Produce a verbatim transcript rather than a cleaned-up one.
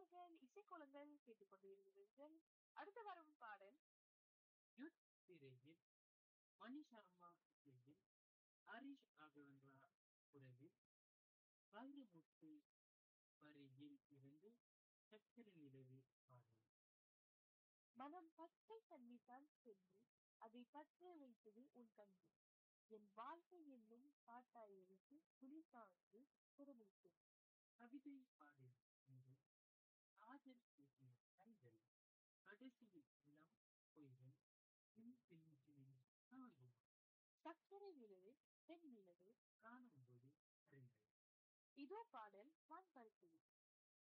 நேயர்கள் இசைக்குளங்கள் கேட்டுக்கொண்டிருக்கிறீர்கள். அடுத்து வரும் பாடல் யுத் திரையில் மணி சர்மா இசையில் ஹரிஷ் ராகவேந்திரா குரலில் வைரமுத்து வரியில் இருந்து சக்கர நிலவு பாடல். மனம் பச்சை தண்ணிதான் சொல்லி அதை பற்ற வைத்தது உன் கண்கள். என் வாழ்க்கை என்னும் காட்டாய் எடுத்து குளி சாய்ந்து புறமிட்டு கவிதை பாடின என்று காதல் பேசின கைகள் கடைசியில் இளம் பொய்கள் பின் பின் காணும் சர்க்கரை நிலவு தென் நிலவு. காணும்போது அறிந்தது. இதோ பாடல் வான் பரப்பில்